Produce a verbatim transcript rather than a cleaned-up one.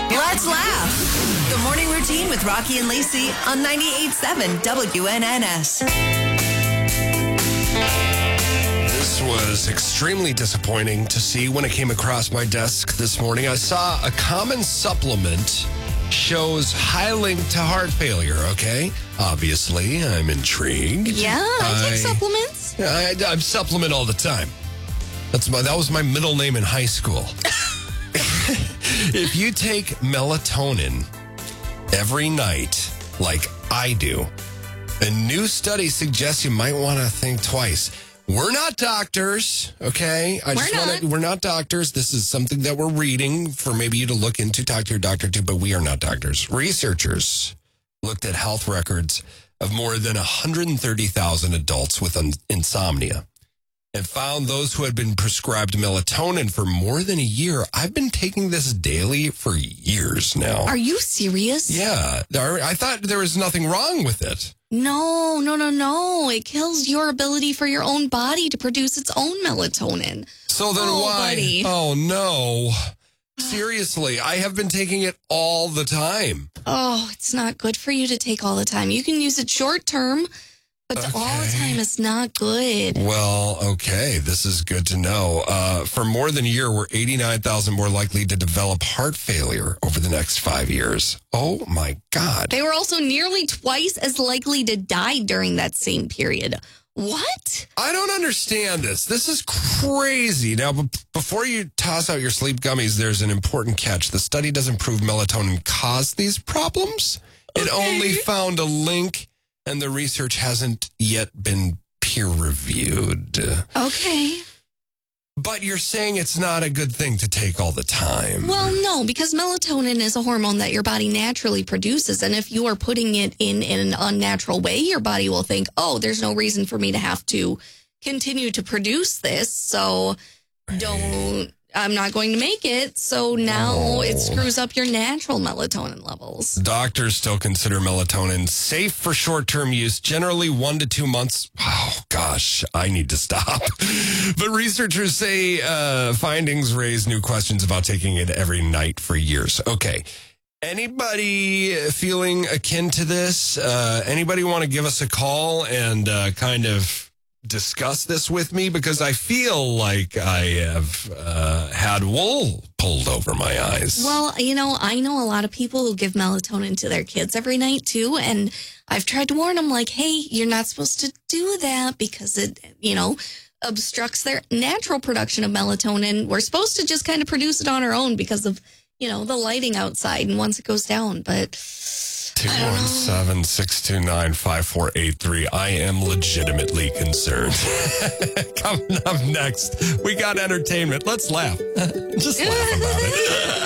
Let's laugh. The morning routine with Rocky and Lacey on ninety-eight point seven W N N S. This was extremely disappointing to see when it came across my desk this morning. I saw a common supplement shows high link to heart failure, okay? Obviously, I'm intrigued. Yeah, I take I- supplements. I, I supplement all the time. That's my, that was my middle name in high school. If you take melatonin every night, like I do, a new study suggests you might want to think twice. We're not doctors, okay? I We're just want not. to. We're not doctors. This is something that we're reading for maybe you to look into, talk to your doctor too, but we are not doctors. Researchers looked at health records of more than one hundred thirty thousand adults with un- insomnia and found those who had been prescribed melatonin for more than a year. I've been taking this daily for years now. Are you serious? Yeah. There- I thought there was nothing wrong with it. No, no, no, no. It kills your ability for your own body to produce its own melatonin. So then Oh, why? buddy. Oh, no. Seriously, I have been taking it all the time. Oh, it's not good for you to take all the time. You can use it short term, but all the Okay. time is not good. Well, okay, this is good to know. Uh, for more than a year, we're eighty-nine thousand more likely to develop heart failure over the next five years. Oh, my God. They were also nearly twice as likely to die during that same period. What? I don't understand this. This is crazy. Now, b- before you toss out your sleep gummies, there's an important catch. The study doesn't prove melatonin caused these problems. It only found a link, and the research hasn't yet been peer-reviewed. Okay. But you're saying it's not a good thing to take all the time. Well, no, because melatonin is a hormone that your body naturally produces. And if you are putting it in, in an unnatural way, your body will think, oh, there's no reason for me to have to continue to produce this. So don't, I'm not going to make it. So now Oh. it screws up your natural melatonin levels. Doctors still consider melatonin safe for short-term use, generally one to two months. Oh, gosh, I need to stop. But researchers say uh, findings raise new questions about taking it every night for years. Okay. Anybody feeling akin to this? Uh, anybody want to give us a call and uh, kind of discuss this with me? Because I feel like I have uh, had wool pulled over my eyes. Well, you know, I know a lot of people who give melatonin to their kids every night too. And I've tried to warn them like, hey, you're not supposed to do that because it, you know, obstructs their natural production of melatonin. We're supposed to just kind of produce it on our own because of, you know, the lighting outside and once it goes down. But two one seven, six two nine, five four eight three. I am legitimately concerned. Coming up next, we got entertainment. Let's laugh. Just laugh about it.